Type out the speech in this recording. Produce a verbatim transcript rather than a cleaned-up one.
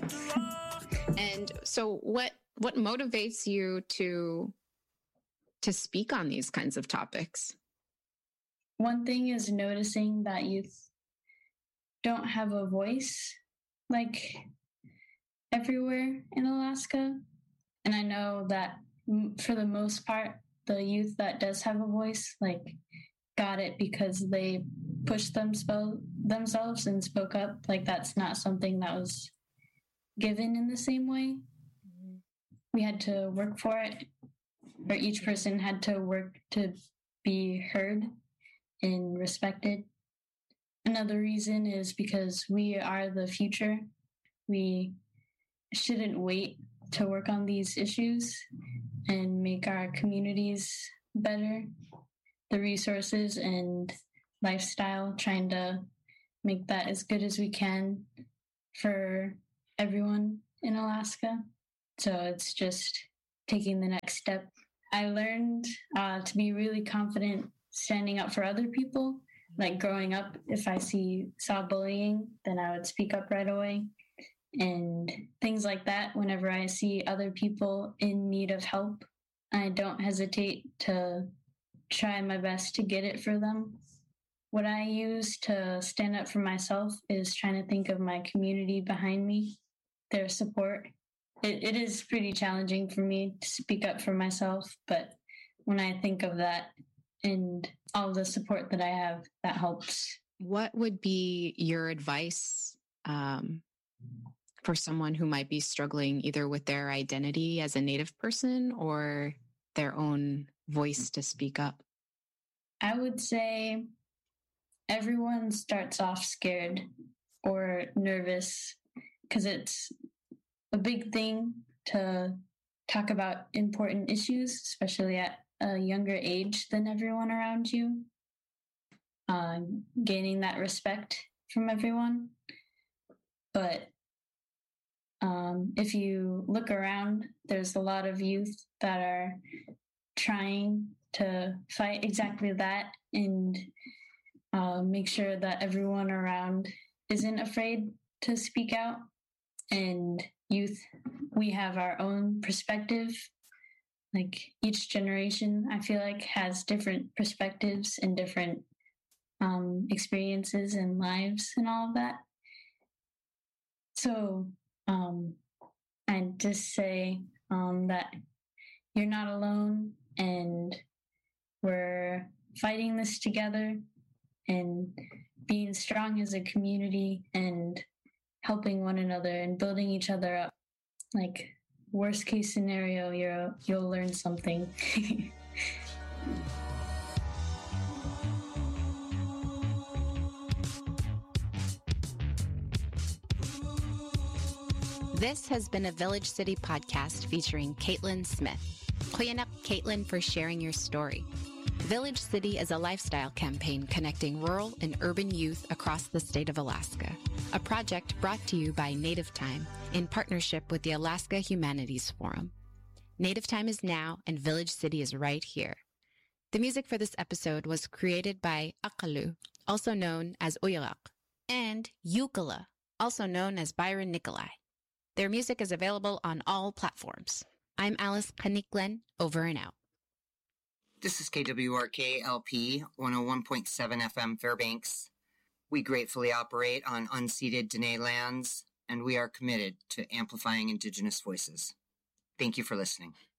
And so what what motivates you to to speak on these kinds of topics? One thing is noticing that youth don't have a voice like everywhere in Alaska. And I know that for the most part, the youth that does have a voice, like, got it because they pushed themspe- themselves and spoke up. Like, that's not something that was given in the same way. Mm-hmm. We had to work for it, or each person had to work to be heard and respected. Another reason is because we are the future. We shouldn't wait to work on these issues and make our communities better. The resources and lifestyle, trying to make that as good as we can for everyone in Alaska. So it's just taking the next step. I learned uh, to be really confident standing up for other people. Like growing up, if I see saw bullying, then I would speak up right away. And things like that, whenever I see other people in need of help, I don't hesitate to try my best to get it for them. What I use to stand up for myself is trying to think of my community behind me, their support. It, it is pretty challenging for me to speak up for myself, but when I think of that and all the support that I have, that helps. What would be your advice um, for someone who might be struggling either with their identity as a Native person or their own voice to speak up? I would say everyone starts off scared or nervous because it's a big thing to talk about important issues, especially at a younger age than everyone around you. Uh, gaining that respect from everyone. But um, if you look around, there's a lot of youth that are trying to fight exactly that and uh, make sure that everyone around isn't afraid to speak out. And youth, we have our own perspective. Like each generation, I feel like, has different perspectives and different um, experiences and lives and all of that. So um, I'd just say um, that you're not alone and we're fighting this together and being strong as a community and helping one another and building each other up. Like, worst case scenario, you're, you'll learn something. This has been a Village City podcast featuring Caitlin Smith. Kuyanak Caitlin for sharing your story. Village City is a lifestyle campaign connecting rural and urban youth across the state of Alaska. A project brought to you by Native Time in partnership with the Alaska Humanities Forum. Native Time is now and Village City is right here. The music for this episode was created by Akalu, also known as Uyarak, and Yukala, also known as Byron Nikolai. Their music is available on all platforms. I'm Alice Kaniklen, over and out. This is K W R K L P one oh one point seven F M Fairbanks. We gratefully operate on unceded Dene lands, and we are committed to amplifying Indigenous voices. Thank you for listening.